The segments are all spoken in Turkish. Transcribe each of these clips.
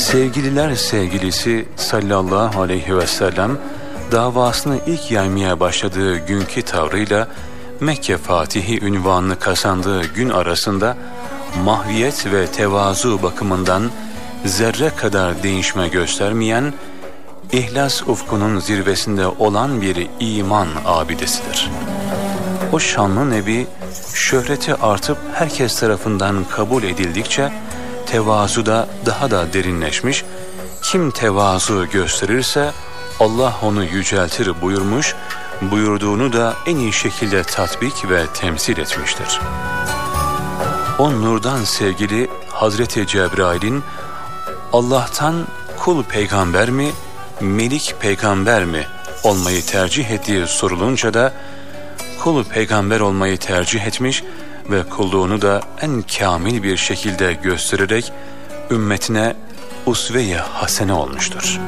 Sevgililer sevgilisi sallallahu aleyhi ve sellem davasını ilk yaymaya başladığı günkü tavrıyla Mekke Fatihi unvanını kazandığı gün arasında mahviyet ve tevazu bakımından zerre kadar değişme göstermeyen, İhlas ufkunun zirvesinde olan bir iman abidesidir. O şanlı Nebi şöhreti artıp herkes tarafından kabul edildikçe tevazuda daha da derinleşmiş, kim tevazu gösterirse Allah onu yüceltir buyurmuş, buyurduğunu da en iyi şekilde tatbik ve temsil etmiştir. O nurdan sevgili Hazreti Cebrail'in Allah'tan kul peygamber mi, melik peygamber mi olmayı tercih ettiği sorulunca da kul peygamber olmayı tercih etmiş ve kulluğunu da en kamil bir şekilde göstererek ümmetine usve-i hasene olmuştur.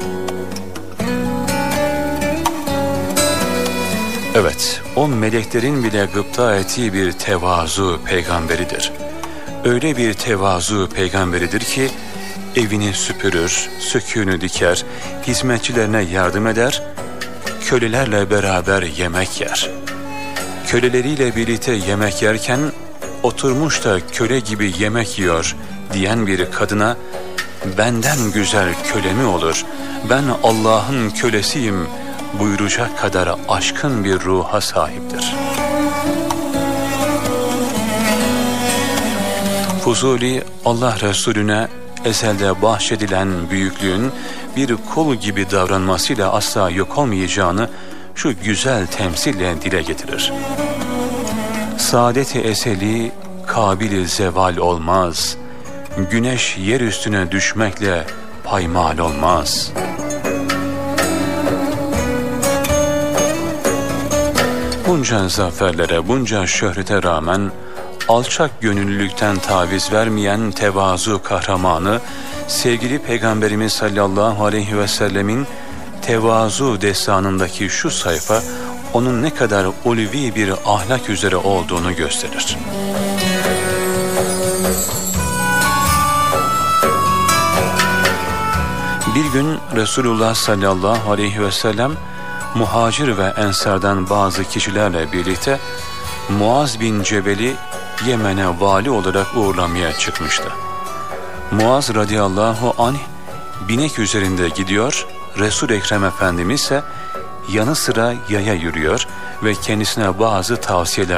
Evet, o meleklerin bile gıpta ettiği bir tevazu peygamberidir. Öyle bir tevazu peygamberidir ki evini süpürür, söküğünü diker, hizmetçilerine yardım eder, kölelerle beraber yemek yer. Köleleriyle birlikte yemek yerken oturmuş da köle gibi yemek yiyor diyen bir kadına benden güzel köle mi olur, ben Allah'ın kölesiyim buyuracak kadar aşkın bir ruha sahiptir. Fuzuli Allah Resulüne ezelde bahşedilen büyüklüğün bir kul gibi davranmasıyla asla yok olmayacağını şu güzel temsille dile getirir. Saadet-i eseli kabil-i zeval olmaz, güneş yer üstüne düşmekle paymal olmaz. Bunca zaferlere, bunca şöhrete rağmen alçak gönüllülükten taviz vermeyen tevazu kahramanı, sevgili Peygamberimiz sallallahu aleyhi ve sellemin tevazu destanındaki şu sayfa, onun ne kadar ulvi bir ahlak üzere olduğunu gösterir. Bir gün Resulullah sallallahu aleyhi ve sellem, muhacir ve ensardan bazı kişilerle birlikte Muaz bin Cebel'i Yemen'e vali olarak uğurlamaya çıkmıştı. Muaz radıyallahu anh binek üzerinde gidiyor, Resul-i Ekrem Efendimiz ise yanı sıra yaya yürüyor ve kendisine bazı tavsiyeler